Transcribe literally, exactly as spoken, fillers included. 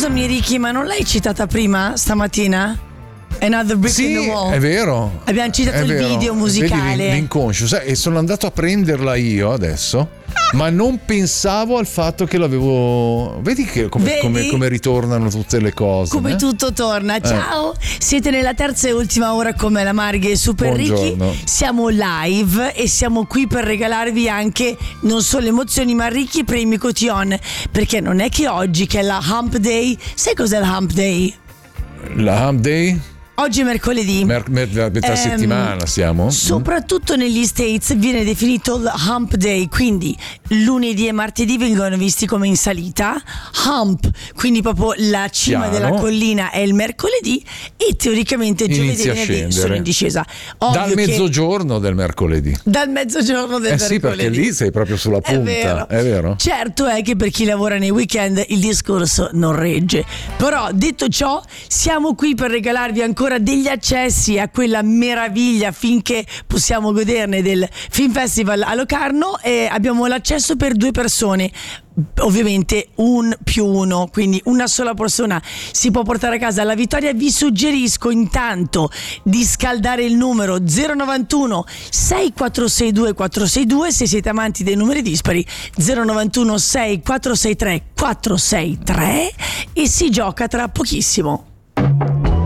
Scusami Ricky, ma non l'hai citata prima stamattina? Another Brick sì, in the Wall. È vero. Abbiamo citato è il vero. video musicale. Vedi l'inconscio, sai, e sono andato a prenderla io adesso, ma non pensavo al fatto che l'avevo. Vedi che come, Vedi? come, come ritornano tutte le cose. Come eh? tutto torna. Ciao, siete nella terza e ultima ora come la Marghe e Super Ricky. Buongiorno. Siamo live e siamo qui per regalarvi anche non solo emozioni ma ricchi premi cotillon, perché non è che oggi che è la Hump Day. Sai cos'è la Hump Day? La Hump Day? Oggi è mercoledì. Mer- mer- metà Ehm, settimana siamo. Soprattutto negli States viene definito il Hump Day, quindi lunedì e martedì vengono visti come in salita. Hump, quindi proprio la cima Chiaro. della collina è il mercoledì e teoricamente giovedì e Inizia a venerdì scendere. sono in discesa. Ovvio Dal che- mezzogiorno del mercoledì. dal mezzogiorno del Eh sì, mercoledì. perché lì sei proprio sulla È punta. vero. È vero? Certo è che per chi lavora nei weekend il discorso non regge. Però detto ciò, siamo qui per regalarvi ancora degli accessi a quella meraviglia finché possiamo goderne del Film Festival a Locarno, e abbiamo l'accesso per due persone. Ovviamente un più uno, quindi una sola persona si può portare a casa la vittoria. Vi suggerisco intanto di scaldare il numero zero novantuno sei quattro sei due quattro sei due se siete amanti dei numeri dispari, zero novantuno sei quattro sei tre quattro sei tre, e si gioca tra pochissimo.